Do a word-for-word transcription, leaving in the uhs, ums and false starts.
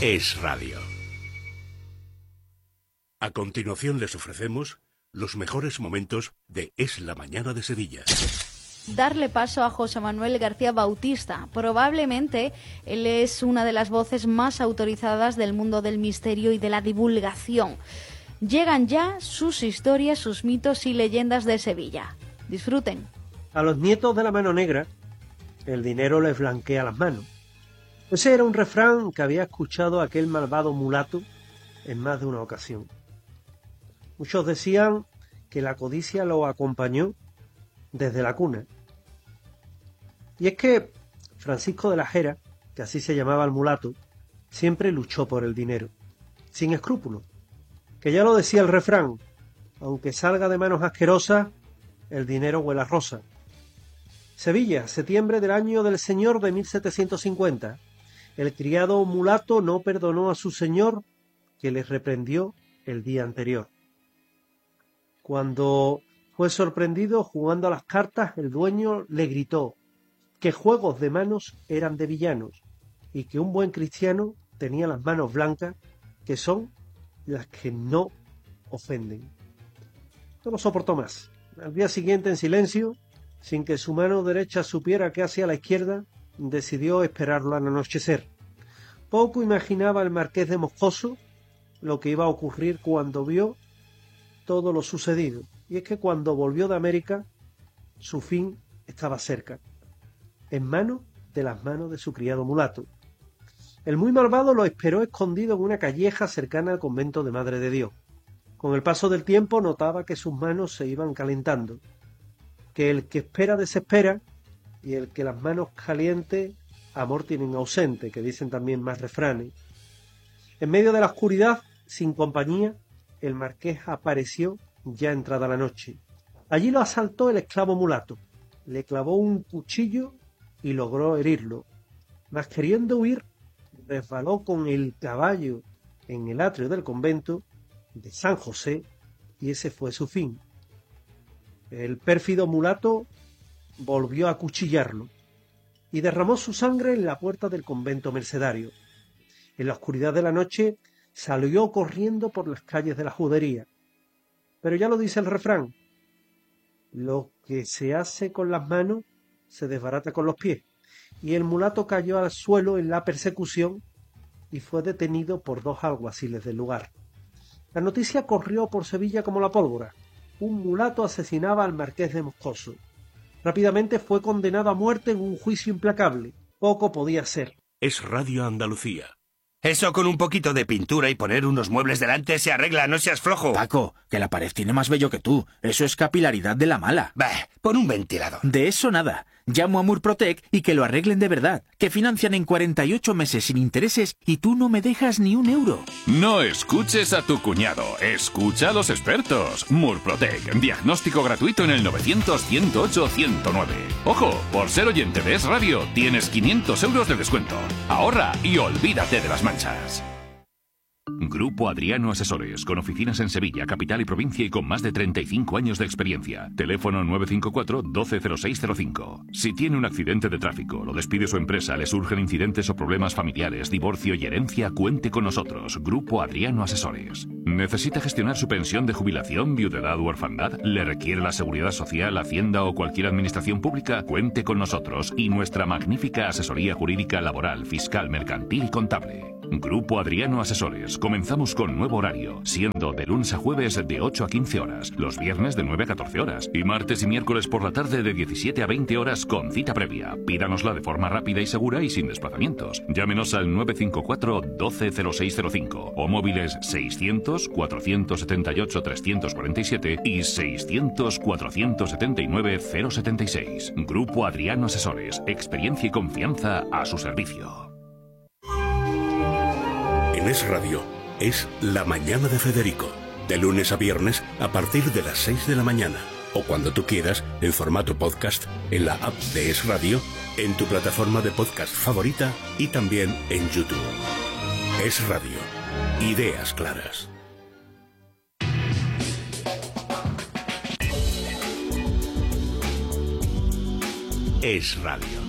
Es Radio. A continuación les ofrecemos los mejores momentos de Es la Mañana de Sevilla. Darle paso a José Manuel García Bautista. Probablemente él es una de las voces más autorizadas del mundo del misterio y de la divulgación. Llegan ya sus historias, sus mitos y leyendas de Sevilla. Disfruten. A los nietos de la mano negra, el dinero les blanquea las manos. Ese era un refrán que había escuchado aquel malvado mulato en más de una ocasión. Muchos decían que la codicia lo acompañó desde la cuna. Y es que Francisco de la Jera, que así se llamaba el mulato, siempre luchó por el dinero, sin escrúpulos. Que ya lo decía el refrán, aunque salga de manos asquerosas, el dinero huele a rosa. Sevilla, septiembre del año del señor de mil setecientos cincuenta. El criado mulato no perdonó a su señor, que le reprendió el día anterior. Cuando fue sorprendido jugando a las cartas, el dueño le gritó que juegos de manos eran de villanos y que un buen cristiano tenía las manos blancas, que son las que no ofenden. No lo soportó más. Al día siguiente, en silencio, sin que su mano derecha supiera qué hacía a la izquierda, decidió esperarlo al anochecer. Poco imaginaba el marqués de Moscoso lo que iba a ocurrir cuando vio todo lo sucedido. Y es que cuando volvió de América, su fin estaba cerca, en manos de las manos de su criado mulato. El muy malvado lo esperó escondido en una calleja cercana al convento de Madre de Dios. Con el paso del tiempo notaba que sus manos se iban calentando, que el que espera desespera, y el que las manos calientes amor tienen ausente, que dicen también más refranes. En medio de la oscuridad, sin compañía, el marqués apareció ya entrada la noche. Allí lo asaltó el esclavo mulato, le clavó un cuchillo y logró herirlo, mas queriendo huir, resbaló con el caballo en el atrio del convento de San José, y ese fue su fin. El pérfido mulato volvió a acuchillarlo y derramó su sangre en la puerta del convento mercedario. En la oscuridad de la noche salió corriendo por las calles de la judería. Pero ya lo dice el refrán, lo que se hace con las manos se desbarata con los pies, y el mulato cayó al suelo en la persecución y fue detenido por dos alguaciles del lugar. La noticia corrió por Sevilla como la pólvora. Un mulato asesinaba al marqués de Moscoso. Rápidamente fue condenado a muerte en un juicio implacable. Poco podía ser. Es Radio Andalucía. Eso con un poquito de pintura y poner unos muebles delante se arregla, no seas flojo. Paco, que la pared tiene más vello que tú. Eso es capilaridad de la mala. Bah, pon un ventilador. De eso nada. Llamo a Murprotec y que lo arreglen de verdad. Que financian en cuarenta y ocho meses sin intereses y tú no me dejas ni un euro. No escuches a tu cuñado. Escucha a los expertos. Murprotec. Diagnóstico gratuito en el novecientos, ciento ocho, ciento nueve. Ojo, por ser oyente de Es Radio, tienes quinientos euros de descuento. Ahorra y olvídate de las manchas. Grupo Adriano Asesores, con oficinas en Sevilla, capital y provincia y con más de treinta y cinco años de experiencia. Teléfono nueve cinco cuatro, doce cero seis cero cinco. Si tiene un accidente de tráfico, lo despide su empresa, le surgen incidentes o problemas familiares, divorcio y herencia, cuente con nosotros. Grupo Adriano Asesores. ¿Necesita gestionar su pensión de jubilación, viudedad u orfandad? ¿Le requiere la seguridad social, Hacienda o cualquier administración pública? Cuente con nosotros y nuestra magnífica asesoría jurídica, laboral, fiscal, mercantil y contable. Grupo Adriano Asesores. Comenzamos con nuevo horario, siendo de lunes a jueves de ocho a quince horas, los viernes de nueve a catorce horas y martes y miércoles por la tarde de diecisiete a veinte horas con cita previa. Pídanosla de forma rápida y segura y sin desplazamientos. Llámenos al nueve cinco cuatro, doce cero seis cero cinco o móviles seiscientos, cuatrocientos setenta y ocho, trescientos cuarenta y siete y seiscientos, cuatrocientos setenta y nueve, cero setenta y seis. Grupo Adriano Asesores. Experiencia y confianza a su servicio. En Es Radio, es La Mañana de Federico, de lunes a viernes a partir de las seis de la mañana, o cuando tú quieras, en formato podcast, en la app de Es Radio, en tu plataforma de podcast favorita y también en YouTube. Es Radio, ideas claras. Es Radio.